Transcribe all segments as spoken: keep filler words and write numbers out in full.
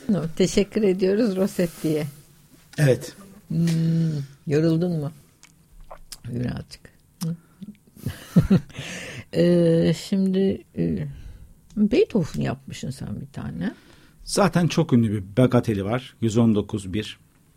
No, teşekkür ediyoruz Rossetti'ye. Evet. Hmm, yoruldun mu? Birazcık. ee, şimdi e, Beethoven yapmışsın sen bir tane. Zaten çok ünlü bir bagateli var. yüz on dokuz bir.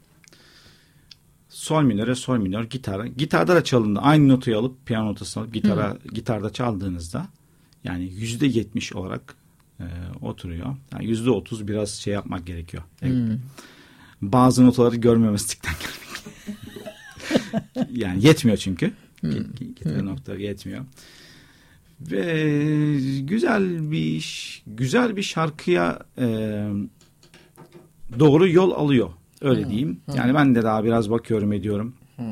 Sol minöre sol minör gitara. Gitarda da çalındı. Aynı notayı alıp piyano notasını alıp gitara, Hı. gitarda çaldığınızda yani yüzde yetmiş olarak e, oturuyor. Yani yüzde otuz biraz şey yapmak gerekiyor. Hmm. Bazı notaları görmemezlikten gelmek. Yani yetmiyor çünkü. Hmm. Gitar hmm. noktaları yetmiyor. Ve güzel bir iş, güzel bir şarkıya e, doğru yol alıyor. Öyle hmm. diyeyim. Hmm. Yani ben de daha biraz bakıyorum ediyorum. Hmm.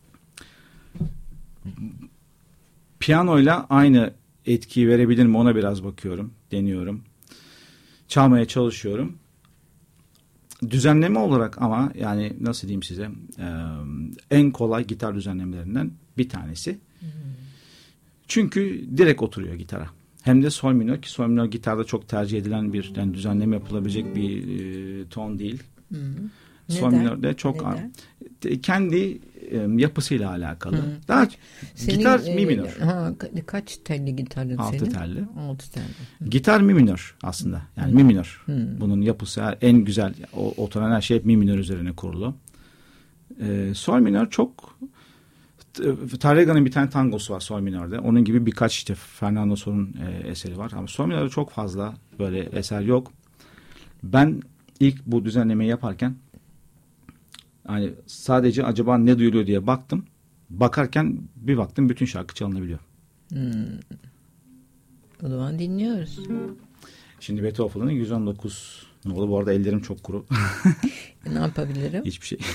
Piyanoyla aynı etkiyi verebilir mi ona biraz bakıyorum. Deniyorum. Çalmaya çalışıyorum. Düzenleme olarak ama yani nasıl diyeyim size e, en kolay gitar düzenlemelerinden bir tanesi. Hmm. Çünkü direkt oturuyor gitara. Hem de sol minör ki sol minör gitarda çok tercih edilen bir yani düzenleme yapılabilecek bir e, ton değil. Hmm. Sol minörde çok ar- kendi e, yapısıyla alakalı. Hı. Daha senin, gitar e, mi minör. Ha, kaç telli gitarın Altı senin? telli. Altı telli. Hı. Gitar mi minör aslında. Yani Hı. mi minör. Hı. Bunun yapısı en güzel o, oturan her şey hep mi minör üzerine kurulu. E, sol minör çok Tárrega'nın bir tane tangosu var sol minörde. Onun gibi birkaç işte Fernando Sol'un e, eseri var. Ama sol minörde çok fazla böyle eser yok. Ben ilk bu düzenlemeyi yaparken hani sadece acaba ne duyuluyor diye baktım. Bakarken bir baktım bütün şarkı çalınabiliyor. Hmm. O zaman dinliyoruz. Şimdi Beethoven'ın yüz on dokuz ne oldu? Bu arada ellerim çok kuru. Ne yapabilirim? Hiçbir şey.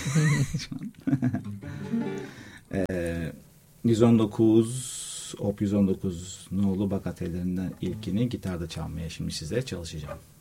ee, yüz on dokuz Op yüz on dokuz ne oldu? Bagatellerinden ilkini gitarda çalmaya şimdi size çalışacağım.